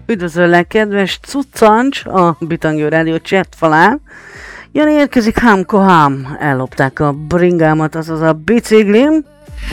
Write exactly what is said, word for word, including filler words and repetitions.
Üdvözöllek, kedves cuccancs a Bitangő Rádió chatfalán. Jani érkezik, Hámko Hám. Ellopták a bringámat, azaz a biciklim.